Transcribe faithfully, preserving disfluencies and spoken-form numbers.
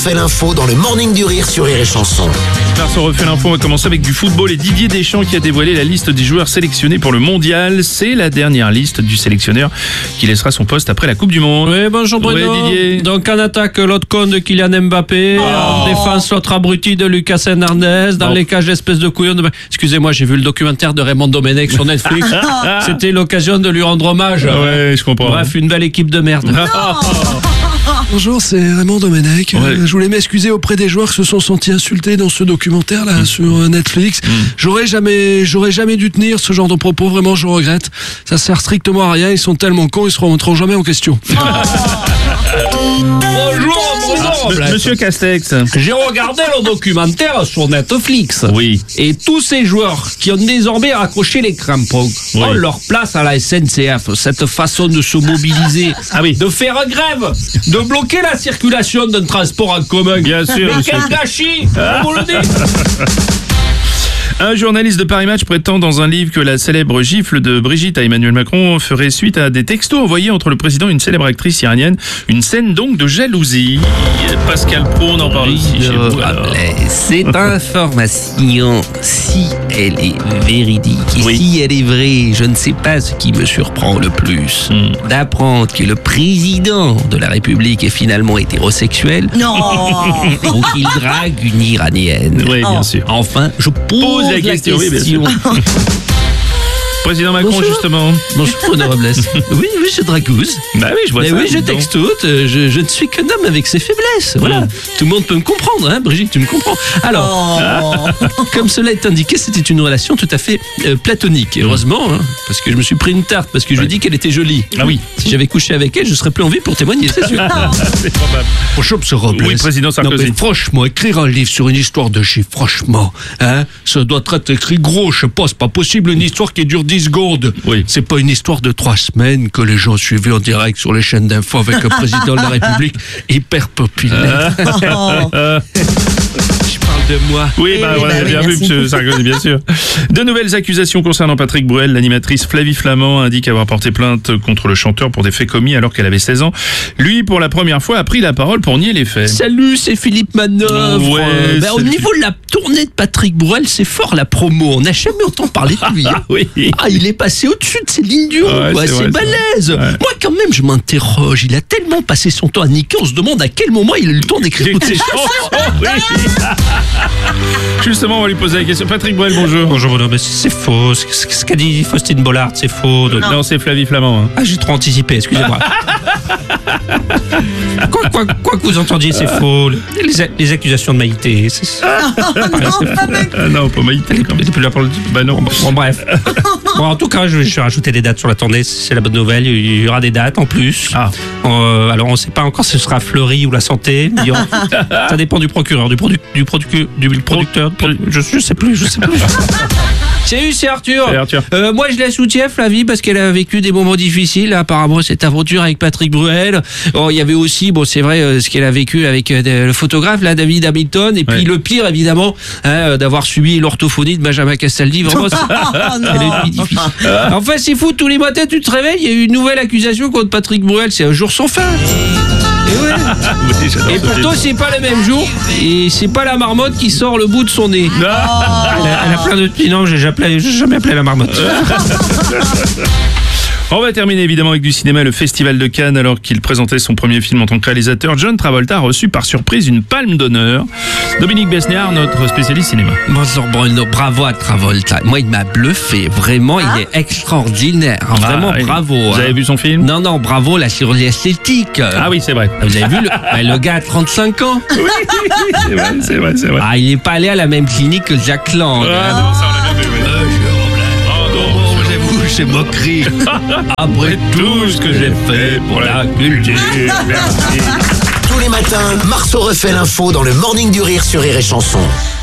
Fait l'info dans le Morning du Rire sur Rire et Chanson. Marceau refait l'info, on va commencer avec du football et Didier Deschamps qui a dévoilé la liste des joueurs sélectionnés pour le mondial. C'est la dernière liste du sélectionneur qui laissera son poste après la Coupe du Monde. Oui, bonjour Bruno. Ouais, Didier. Donc en attaque, l'autre con de Kylian Mbappé. Oh. En défense, l'autre abruti de Lucas Hernandez. Dans bon. les cages, l'espèce de couillon de... Excusez-moi, j'ai vu le documentaire de Raymond Domenech sur Netflix. C'était l'occasion de lui rendre hommage. Ouais, je comprends. Bref, une belle équipe de merde. Bonjour, c'est Raymond Domenech. Ouais. Je voulais m'excuser auprès des joueurs qui se sont sentis insultés dans ce documentaire là mmh. sur Netflix. Mmh. J'aurais jamais, j'aurais jamais dû tenir ce genre de propos. Vraiment, je regrette. Ça sert strictement à rien. Ils sont tellement cons, ils se remettront jamais en question. Bonjour, bonjour. M- Monsieur Castex. J'ai regardé le documentaire sur Netflix. Oui. Et tous ces joueurs qui ont désormais accroché les crampons Oui. ont leur place à la S N C F. Cette façon de se mobiliser, Ah oui. de faire grève, de bloquer la circulation d'un transport en commun. Bien sûr, Mais monsieur. quel gâchis, on vous le dit. Un journaliste de Paris Match prétend dans un livre que la célèbre gifle de Brigitte à Emmanuel Macron ferait suite à des textos envoyés entre le président et une célèbre actrice iranienne. Une scène donc de jalousie. Pascal Pro, on en parle aussi chez vous. alors. Cette information, si elle est véridique et Oui. si elle est vraie, je ne sais pas ce qui me surprend le plus. Hmm. D'apprendre que le président de la République est finalement hétérosexuel Non. ou qu'il drague une Iranienne. Oui, bien sûr. Enfin, je pose, Pose la question, oui, bien sûr. Président Macron, Bonjour. justement. Bonjour, Bruno Robles. Oui, oui, je dragouse. Bah oui, je vois Mais ça. oui, je dis donc. textote. euh, Je, je ne suis qu'un homme avec ses faiblesses. Voilà. Mm. Tout le monde peut me comprendre, hein, Brigitte, tu me comprends. Alors, comme cela est indiqué, c'était une relation tout à fait euh, platonique. Et heureusement, hein, parce que je me suis pris une tarte, parce que je lui ai dit qu'elle était jolie. Ah oui. Si j'avais couché avec elle, je serais plus en vie pour témoigner, c'est sûr. C'est probable. Bonjour, M. Robles. Oui, président Sarkozy. Non, mais franchement, écrire un livre sur une histoire de chiffres, franchement, hein, ça doit être écrit gros, je sais pas, c'est pas possible une histoire qui dure dix secondes. Oui. C'est pas une histoire de trois semaines que les gens suivaient en direct sur les chaînes d'info avec un président de la République hyper populaire. Je parle de moi. Oui, bah, oui, voilà, bah oui, bien vu, merci. monsieur Sarkozy, bien sûr. De nouvelles accusations concernant Patrick Bruel. L'animatrice Flavie Flamand indique avoir porté plainte contre le chanteur pour des faits commis alors qu'elle avait seize ans. Lui, pour la première fois, a pris la parole pour nier les faits. Salut, c'est Philippe Manœuvre. Ouais, Euh, ben, au salut. niveau de la tournée de Patrick Bruel, c'est fort la promo. On n'a jamais autant parlé de lui. Ah oui. Ah, il est passé au-dessus de Céline Dion, Ouais, quoi. c'est C'est, vrai, c'est balèze. vrai. Ouais. Moi, quand même, je m'interroge. Il a tellement passé son temps à niquer, on se demande à quel moment il a eu le temps d'écrire toutes ces chansons. Oui. Justement, on va lui poser la question. Patrick Bruel, bonjour. Bonjour Bruno, mais c'est faux. Ce ce qu'a dit Faustine Bollard, c'est faux. Non, c'est Flavie Flamand. hein. Ah, j'ai trop anticipé, excusez-moi. quoi, quoi, quoi que vous entendiez, c'est faux. Les, a- les accusations de Maïté, c'est ça. Ah non, pas Maïté. quand même. T'es plus là pour le dire. Bah non. Bon, bref. Bon, en tout cas, je vais, je vais rajouter des dates sur la tournée. C'est la bonne nouvelle. Il y aura des dates en plus. Ah. Euh, alors, on ne sait pas encore si ce sera Fleury ou la santé. Il y aura- Ça dépend du procureur, du, produ- du, producu- du producteur. Je, je sais plus, je sais plus. Salut, c'est Arthur. Salut, Arthur. Euh, moi, je la soutiens, Flavie, parce qu'elle a vécu des moments difficiles. Apparemment, cette aventure avec Patrick Bruel. Oh, il y avait aussi, bon, c'est vrai, euh, ce qu'elle a vécu avec euh, le photographe, là, David Hamilton. Et puis Ouais. le pire, évidemment, hein, euh, d'avoir subi l'orthophonie de Benjamin Castaldi. Vraiment, c'est- elle a une vie difficile. Enfin, c'est fou, tous les matins, tu te réveilles, il y a eu une nouvelle accusation contre Patrick Bruel. C'est un jour sans fin. Et ouais. Oui, j'adore Et ce pourtant, film. c'est pas le même jour. Et c'est pas la marmotte qui sort le bout de son nez. Elle a, elle a plein de. Non, j'ai jamais, j'ai jamais appelé la marmotte. On va terminer évidemment avec du cinéma, le Festival de Cannes. Alors qu'il présentait son premier film en tant que réalisateur, John Travolta a reçu par surprise une palme d'honneur. Dominique Besnéard, notre spécialiste cinéma. Bonjour Bruno, bravo à Travolta. Moi, il m'a bluffé. Vraiment, il est extraordinaire. Vraiment, Ah, oui. bravo. Vous hein. avez vu son film? Non, non, bravo, la chirurgie esthétique. Ah oui, c'est vrai. Vous avez vu le, bah, le gars a trente-cinq ans. Oui, c'est vrai, c'est vrai, c'est vrai. Ah, il n'est pas allé à la même clinique que Jack Lang. Ah, hein. non, ça, on l'a bien vu, oui. Oh, non, J'avoue, c'est moquerie. Après tout ce que j'ai fait pour la culture. Merci. Tous les matins, Marceau refait l'info dans le Morning du Rire sur Rire et Chanson.